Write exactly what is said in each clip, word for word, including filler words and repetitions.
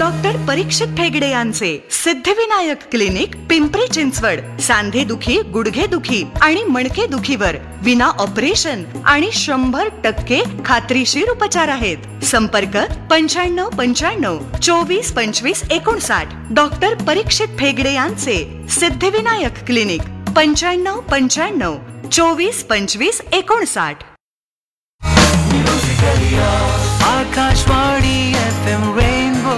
Doctor परीक्षित ठेगडे यांचे Siddhivinayak clinic, Pimpri Chinchwad. सांधे दुखी, गुडघे दुखी आणि मणके दुखीवर विना ऑपरेशन आणि शंभर टक्के खात्रीशीर उपचार आहेत. संपर्क पंच्याण्णव पंच्याण्णव चोवीस पंचवीस एकोणसाठ. डॉक्टर परीक्षित ठेगडे यांचे सिद्धिविनायक क्लिनिक, पंच्याण्णव पंच्याण्णव चोवीस पंचवीस एकोणसाठ. Akashvani F M rainbow.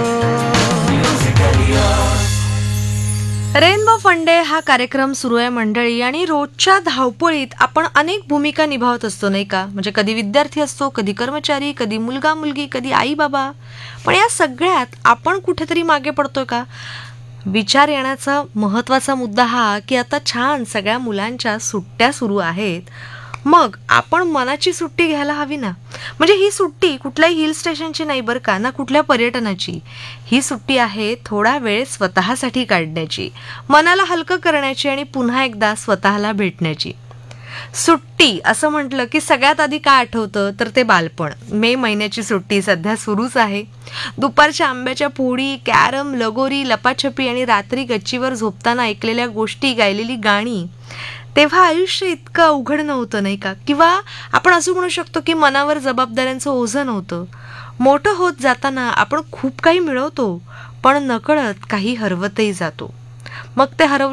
Rainbow फंडे हा कार्यक्रम सुरू आहे मंडळी, आणि रोजच्या धावपळीत आपण अनेक भूमिका निभावत असतो नाही का. म्हणजे कधी विद्यार्थी असतो, कधी कर्मचारी, कधी मुलगा मुलगी, कधी आई बाबा. पण या सगळ्यात आपण कुठेतरी मागे पडतोय का? विचार येण्याचा महत्त्वाचा मुद्दा हा की आता छान सगळ्या मुलांच्या सुट्ट्या सुरू आहेत, मग आपण मनाची सुट्टी घ्यायला हवी ना. म्हणजे ही सुट्टी कुठल्याही हिल स्टेशनची नाही बरं का, ना कुठल्या पर्यटनाची. ही सुट्टी आहे थोडा वेळ स्वतःसाठी काढण्याची, मनाला हलकं करण्याची आणि पुन्हा एकदा स्वतःला भेटण्याची. सुट्टी असं म्हटलं की सगळ्यात आधी काय आठवतं तर ते बालपण. मे महिन्याची सुट्टी सध्या सुरूच आहे. दुपारच्या आंब्याच्या फोडी, कॅरम, लगोरी, लपाछपी आणि रात्री गच्चीवर झोपताना ऐकलेल्या गोष्टी, गायलेली गाणी. तेव्हा आयुष्य इतकं अवघड नव्हतं नाही का. किंवा आपण असं म्हणू शकतो की मनावर जबाबदाऱ्यांचं ओझं नव्हतं. मोठं होत जाताना आपण खूप काही मिळवतो, पण नकळत काही हरवतही जातो. मग ते हरव